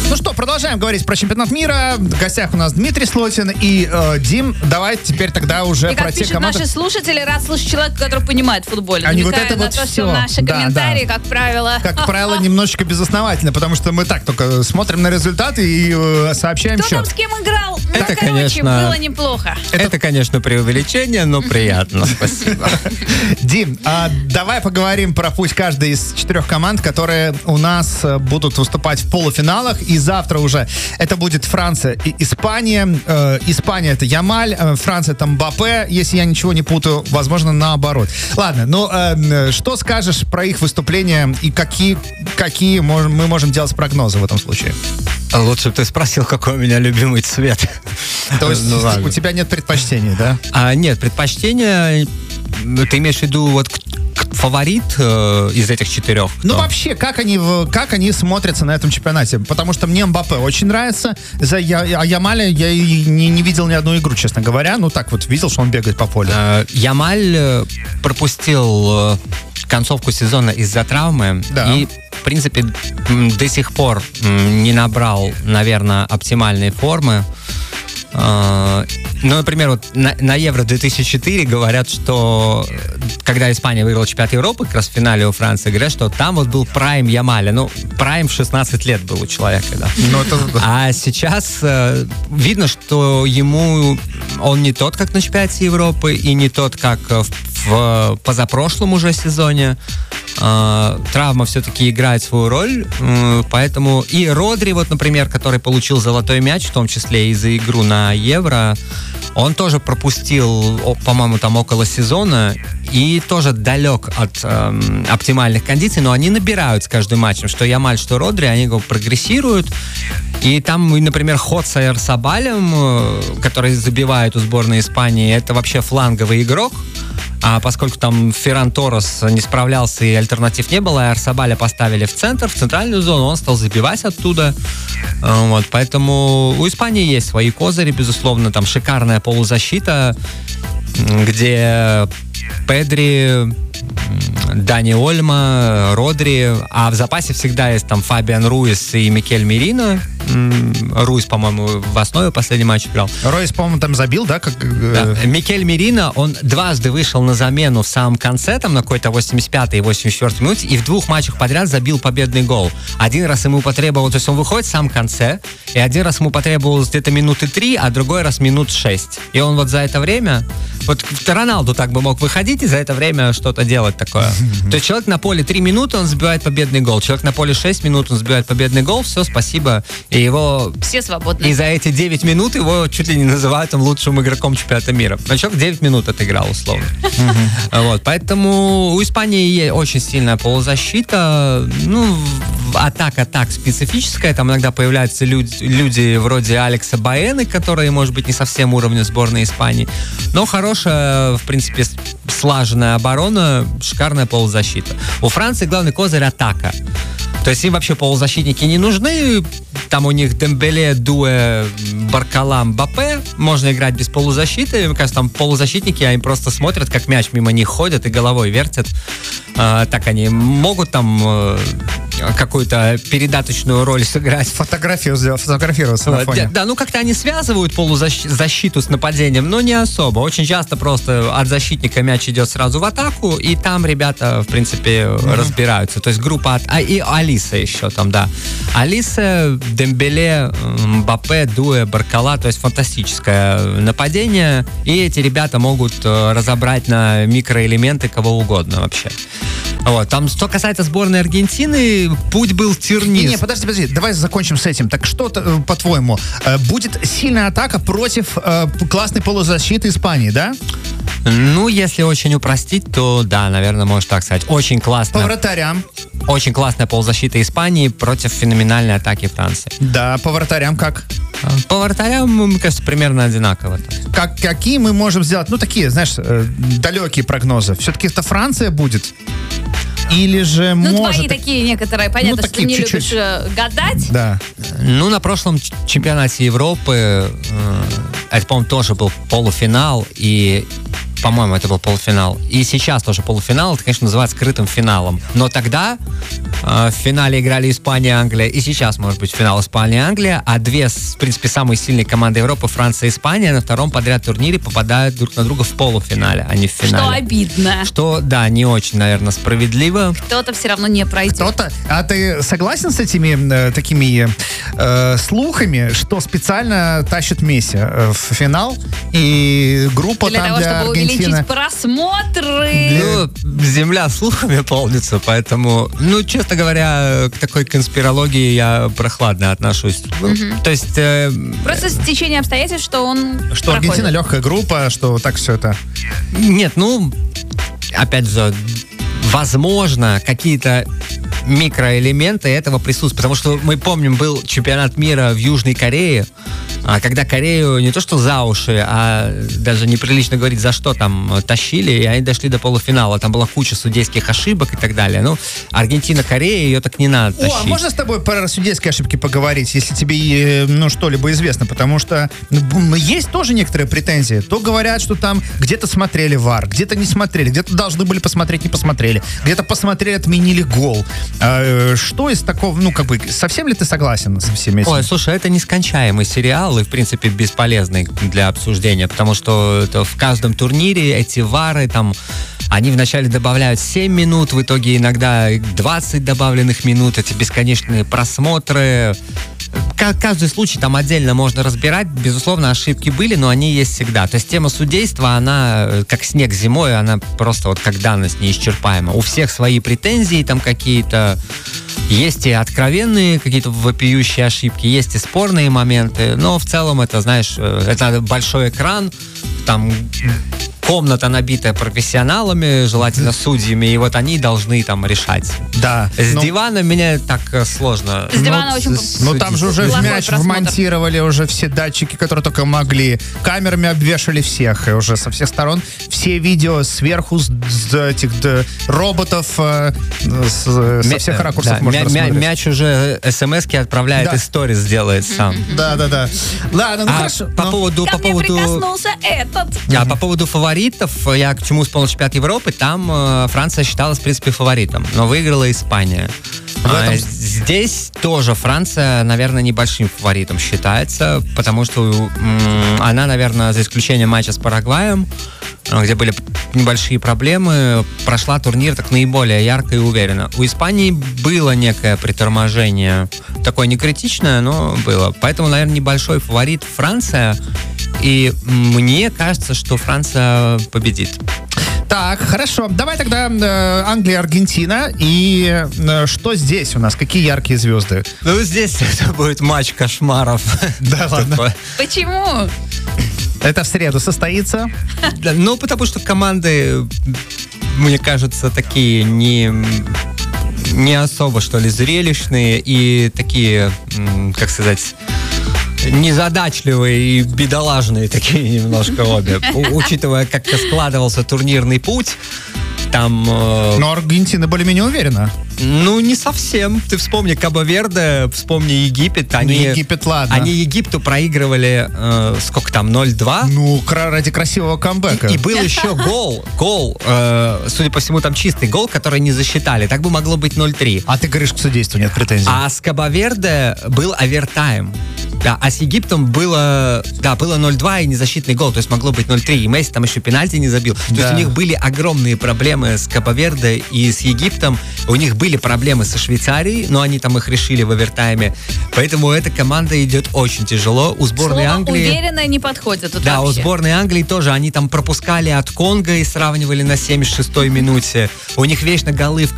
Ну что, продолжаем говорить про чемпионат мира. В гостях у нас Дмитрий Слотин и Дим. Давай теперь тогда уже и про как те пишут команды. Наши слушатели, рад слышать человека, который понимает в футболе. Они вот это на вот то, все. что наши комментарии, как правило, немножечко безосновательно, потому что мы так только смотрим на результаты и сообщаем кто счет. там с кем играл? Это, короче, конечно, было неплохо. Это, конечно, преувеличение, но приятно. Спасибо. Дим, давай поговорим про пусть каждой из 4 команд, которые у нас будут выступать в полуфиналах. И завтра уже это будет Франция и Испания. Испания — это Ямаль, Франция — это Мбаппе, если я ничего не путаю, возможно, наоборот. Ладно, ну что скажешь про их выступления и какие мы можем делать прогнозы в этом случае? Лучше бы ты спросил, какой у меня любимый цвет. То есть у тебя нет предпочтений, да? Нет, предпочтения. Ты имеешь в виду вот фаворит из этих 4? Ну, вообще, как они смотрятся на этом чемпионате? Потому что мне Мбаппе очень нравится. А Ямаля я не видел ни одну игру, честно говоря. Ну, так вот, видел, что он бегает по полю. Ямаль пропустил концовку сезона из-за травмы. Да. И, в принципе, до сих пор не набрал, наверное, оптимальной формы. Ну, например, вот на Евро 2004 говорят, что когда Испания выиграла чемпионат Европы, как раз в финале у Франции, говорят, что там вот был прайм Ямаля. Ну, прайм в 16 лет был у человека, да. А сейчас видно, что он не тот, как на чемпионате Европы, и не тот, как в позапрошлом уже сезоне. Травма все-таки играет свою роль, поэтому и Родри, вот, например, который получил золотой мяч, в том числе и за игру на Евро, он тоже пропустил, по-моему, там около сезона и тоже далек от оптимальных кондиций, но они набирают с каждым матчем, что Ямаль, что Родри, они прогрессируют. И там, например, ход с Ойярсабалем, который забивает у сборной Испании, это вообще фланговый игрок. А поскольку там Ферран Торрес не справлялся и альтернатив не было, Ойярсабаля поставили в центр, в центральную зону, он стал забивать оттуда. Вот, поэтому у Испании есть свои козыри, безусловно, там шикарная полузащита, где Педри, Дани Ольмо, Родри, а в запасе всегда есть там Фабиан Руис и Микель Мерино. Руис, по-моему, в основе последний матч играл. Руис, по-моему, там забил, да? Да. Микель Мерино, он дважды вышел на замену в самом конце, там на какой-то 85-й и 84-й минуте, и в 2 матчах подряд забил победный гол. Один раз ему потребовалось, то есть он выходит в самом конце, и один раз ему потребовалось где-то минуты 3, а другой раз минут 6. И он вот за это время, вот Роналду так бы мог выходить и за это время что-то делать такое. То есть человек на поле 3 минуты, он забивает победный гол. Человек на поле 6 минут, он забивает победный гол. Все, спасибо. И его... Все свободны. И за эти 9 минут его чуть ли не называют там лучшим игроком чемпионата мира. Но человек 9 минут отыграл, условно. Вот, поэтому у Испании очень сильная полузащита. Ну, атака так специфическая. Там иногда появляются люди вроде Алекса Баэны, которые, может быть, не совсем уровня сборной Испании. Но хорошая, в принципе, слаженная оборона, шикарная полузащита. У Франции главный козырь — атака. То есть им вообще полузащитники не нужны. Там у них Дембеле, Дуэ, Баркала, Мбаппе. Можно играть без полузащиты. Мне кажется, там полузащитники, они просто смотрят, как мяч мимо них ходит и головой вертят. Так они могут там какую-то передаточную роль сыграть. Фотографироваться на фоне. Да, ну как-то они связывают полузащиту с нападением, но не особо. Очень часто просто от защитника мяч идет сразу в атаку, и там ребята, в принципе, разбираются. То есть группа и Алиса еще там, да. Алиса, Дембеле, Мбаппе, Дуэ, Баркала, то есть фантастическое нападение, и эти ребята могут разобрать на микроэлементы кого угодно вообще. Вот. Там, что касается сборной Аргентины, путь был тернист. Не, подожди, давай закончим с этим. Так что, по-твоему, будет сильная атака против классной полузащиты Испании, да? Ну, если очень упростить, то да, наверное, можно так сказать. Очень классная. По вратарям. Очень классная полузащита Испании против феноменальной атаки Франции. Да, по вратарям как? По вратарям, мне кажется, примерно одинаково. Какие мы можем сделать, ну, такие, знаешь, далекие прогнозы? Все-таки это Франция будет? Или же может... твои такие некоторые, понятно, что ты не любишь гадать. Да. Ну, на прошлом чемпионате Европы, это, по-моему, тоже был полуфинал, и по-моему, это был полуфинал. И сейчас тоже полуфинал, это, конечно, называют скрытым финалом. Но тогда в финале играли Испания и Англия, и сейчас, может быть, финал Испания и Англия, а две, в принципе, самые сильные команды Европы, Франция и Испания, на втором подряд турнире попадают друг на друга в полуфинале, а не в финале. Что обидно. Что, да, не очень, наверное, справедливо. Кто-то все равно не пройдет. Кто-то. А ты согласен с этими такими слухами, что специально тащит Месси в финал, и группа для там того, для чтобы Аргентины... увеличить просмотры. Ну, земля слухами полнится, поэтому, ну, честно говоря, к такой конспирологии я прохладно отношусь. То есть... Просто стечение обстоятельств, что он Что проходит. Аргентина легкая группа, что так все это... Нет, ну, опять же, возможно, какие-то микроэлементы этого присутствуют. Потому что мы помним, был чемпионат мира в Южной Корее, когда Корею не то что за уши, а даже неприлично говорить, за что там тащили, и они дошли до полуфинала. Там была куча судейских ошибок и так далее. Ну, Аргентина-Корея, ее так не надо тащить. О, а можно с тобой про судейские ошибки поговорить, если тебе, ну, что-либо известно? Потому что есть тоже некоторые претензии. То говорят, что там где-то смотрели ВАР, где-то не смотрели, где-то должны были посмотреть, не посмотрели, где-то посмотрели, отменили гол. Что из такого, ну, как бы, совсем ли ты согласен со всеми этими? Ой, слушай, это нескончаемый сериал и, в принципе, бесполезный для обсуждения, потому что это в каждом турнире эти вары там, они вначале добавляют 7 минут, в итоге иногда 20 добавленных минут, эти бесконечные просмотры. Каждый случай там отдельно можно разбирать. Безусловно, ошибки были, но они есть всегда. То есть тема судейства, она как снег зимой, она просто вот как данность неисчерпаема. У всех свои претензии там какие-то. Есть и откровенные какие-то вопиющие ошибки, есть и спорные моменты, но в целом это, знаешь, это большой экран, там комната набитая профессионалами, желательно судьями, и вот они должны там решать. Да. С дивана меня так сложно. С дивана очень... Ну там же уже в Плохой мяч просмотр. вмонтировали уже все датчики, которые только могли. Камерами обвешали всех, и уже со всех сторон все видео сверху с этих роботов со всех ракурсов да, можно рассмотреть. Мяч уже смс-ки отправляет, Да. и сторис делает сам. Да. Ладно, ну хорошо. По поводу... Ко мне прикоснулся этот. По поводу фаворитов, я к чему вспомнил чемпионат Европы, там Франция считалась, в принципе, фаворитом, но выиграла Испания. Здесь тоже Франция, наверное, небольшим фаворитом считается, потому что она, наверное, за исключением матча с Парагваем, где были небольшие проблемы, прошла турнир так наиболее ярко и уверенно. У Испании было некое приторможение, такое не критичное, но было. Поэтому, наверное, небольшой фаворит Франция, и мне кажется, что Франция победит. Так, хорошо. Давай тогда Англия, Аргентина. И что здесь у нас? Какие яркие звезды? Ну, здесь это будет матч кошмаров. Да ладно. Почему? Это в среду состоится? Да, ну, потому что команды, мне кажется, такие не особо, что ли, зрелищные и такие, как сказать, незадачливые и бедолажные такие немножко обе. Учитывая, как складывался турнирный путь, там... Но Аргентина более-менее уверена. Ну, не совсем. Ты вспомни Кабо-Верде, вспомни Египет. Египет, ладно. Они Египту проигрывали, сколько там, 0-2? Ну, ради красивого камбэка. И был еще гол, судя по всему, там чистый гол, который не засчитали. Так бы могло быть 0-3. А ты говоришь, к судейству нет претензий. А с Кабо-Верде был овертайм. Да, а с Египтом было 0-2 и незащитный гол, то есть могло быть 0-3. И Месси там еще пенальти не забил. То есть у них были огромные проблемы с Кабо-Верде и с Египтом. У них были проблемы со Швейцарией, но они там их решили в овертайме. Поэтому эта команда идет очень тяжело. У сборной Слово Англии... уверенно не подходит тут Да, вообще. у сборной Англии тоже. Они там пропускали от Конго и сравнивали на 76-й минуте. У них вечно голы в